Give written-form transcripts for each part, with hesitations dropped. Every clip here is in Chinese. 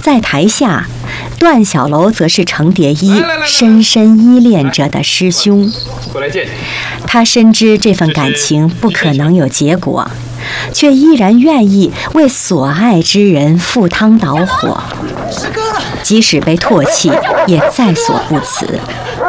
在台下，段小楼则是程蝶衣深深依恋着的师兄。他深知这份感情不可能有结果，却依然愿意为所爱之人赴汤蹈火，即使被唾弃，也在所不辞。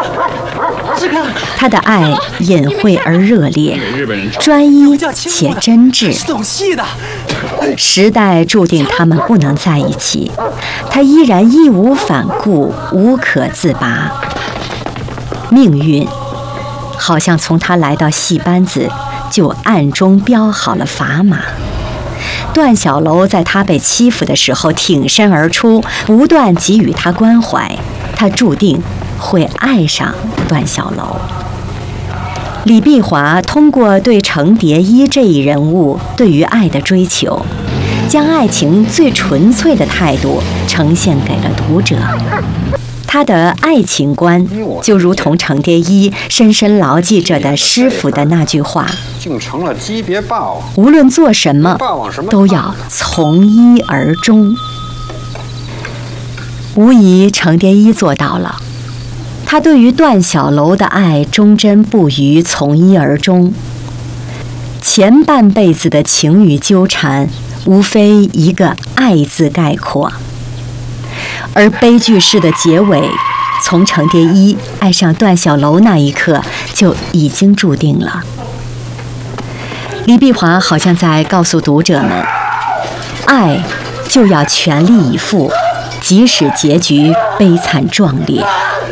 他的爱隐晦而热烈，专一且真挚。时代注定他们不能在一起，他依然义无反顾，无可自拔。命运好像从他来到戏班子就暗中标好了砝码。段小楼在他被欺负的时候挺身而出，不断给予他关怀，他注定会爱上段小楼。李碧华通过对程蝶衣这一人物对于爱的追求，将爱情最纯粹的态度呈现给了读者。他的爱情观就如同程蝶衣深深牢记着的师傅的那句话： 竟成了级别霸王， 无论做什么都要从一而终。无疑程蝶衣做到了，他对于段小楼的爱忠贞不渝，从一而终。前半辈子的情与纠缠，无非一个爱字概括。而悲剧式的结尾，从程蝶衣爱上段小楼那一刻就已经注定了。李碧华好像在告诉读者们，爱就要全力以赴，即使结局悲惨壮烈。